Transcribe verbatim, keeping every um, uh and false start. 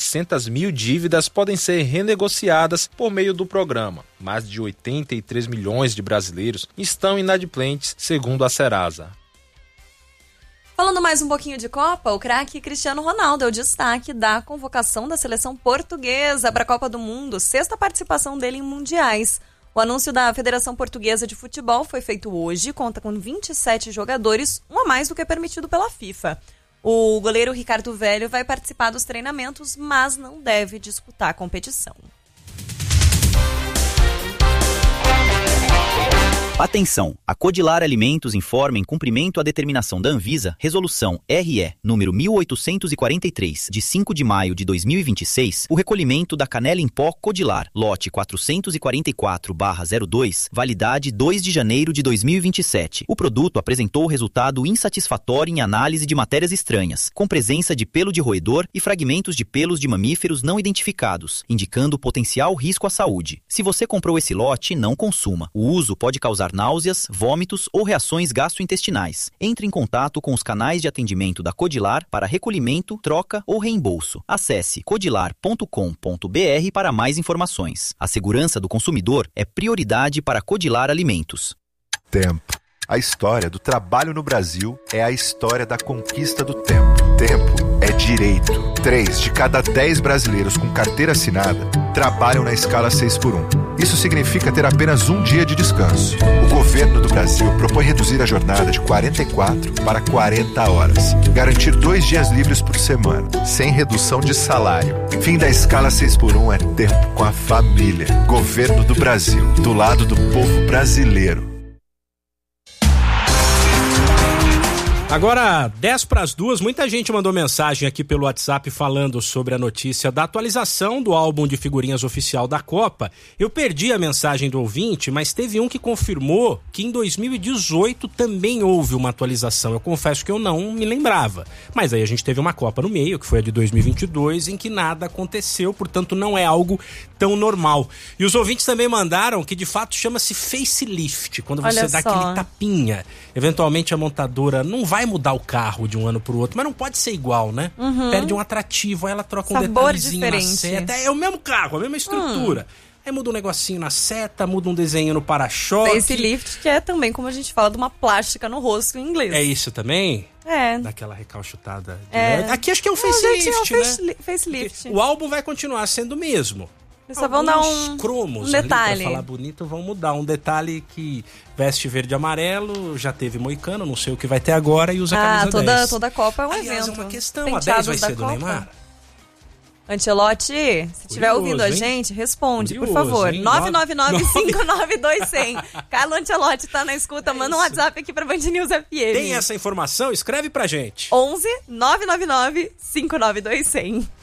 oitocentas mil dívidas podem ser renegociadas por meio do programa. Mais de oitenta e três milhões de brasileiros estão inadimplentes, segundo a Serasa. Falando mais um pouquinho de Copa, o craque Cristiano Ronaldo é o destaque da convocação da seleção portuguesa para a Copa do Mundo, sexta participação dele em mundiais. O anúncio da Federação Portuguesa de Futebol foi feito hoje, conta com vinte e sete jogadores, um a mais do que é permitido pela FIFA. O goleiro Ricardo Velho vai participar dos treinamentos, mas não deve disputar a competição. Atenção! A Codilar Alimentos informa em cumprimento à determinação da Anvisa, resolução R E número mil oitocentos e quarenta e três, de cinco de maio de dois mil e vinte e seis, o recolhimento da canela em pó Codilar, lote quatrocentos e quarenta e quatro barra zero dois, validade dois de janeiro de dois mil e vinte e sete. O produto apresentou resultado insatisfatório em análise de matérias estranhas, com presença de pelo de roedor e fragmentos de pelos de mamíferos não identificados, indicando potencial risco à saúde. Se você comprou esse lote, não consuma. O uso pode causar náuseas, vômitos ou reações gastrointestinais. Entre em contato com os canais de atendimento da Codilar para recolhimento, troca ou reembolso. Acesse codilar ponto com ponto b r para mais informações. A segurança do consumidor é prioridade para Codilar Alimentos. Tempo. A história do trabalho no Brasil é a história da conquista do tempo. Tempo é direito. Três de cada dez brasileiros com carteira assinada trabalham na escala seis por um. Isso significa ter apenas um dia de descanso. O governo do Brasil propõe reduzir a jornada de quarenta e quatro para quarenta horas. Garantir dois dias livres por semana, sem redução de salário. Fim da escala seis por um é tempo com a família. Governo do Brasil, do lado do povo brasileiro. Agora, dez para as duas, muita gente mandou mensagem aqui pelo WhatsApp falando sobre a notícia da atualização do álbum de figurinhas oficial da Copa. Eu perdi a mensagem do ouvinte, mas teve um que confirmou que em dois mil e dezoito também houve uma atualização. Eu confesso que eu não me lembrava. Mas aí a gente teve uma Copa no meio, que foi a de dois mil e vinte e dois, em que nada aconteceu, portanto não é algo tão normal. E os ouvintes também mandaram que de fato chama-se facelift, quando você Olha dá só. aquele tapinha. Eventualmente a montadora não vai mudar o carro de um ano pro outro, mas não pode ser igual, né? Uhum. Perde um atrativo, aí ela troca Sabor um detalhezinho diferente. na seta. É o mesmo carro, a mesma estrutura. Hum. Aí muda um negocinho na seta, muda um desenho no para-choque. Facelift, que é também, como a gente fala, de uma plástica no rosto em inglês. É isso também? É. Daquela recalchutada. De É. leve. Aqui acho que é um Não, facelift, gente, é um né? face- facelift. O álbum vai continuar sendo o mesmo. Eles só vão dar Alguns um, cromos um ali, detalhe. pra falar bonito, vão mudar. Um detalhe que veste verde e amarelo, já teve moicano, não sei o que vai ter agora, e usa a Ah, camisa toda, dez. toda a Copa é um Aliás, evento. é uma questão, Penteados a dez vai da ser do Copa. Neymar? Ancelotti, se estiver Curioso, ouvindo a hein? gente, responde, Curioso, por favor. hein? nove nove nove, cinco nove dois zero zero. Carlo Ancelotti tá na escuta, É manda um isso. WhatsApp aqui pra Band News F M. Tem essa informação? Escreve pra gente. onze nove nove nove, cinco nove dois zero zero.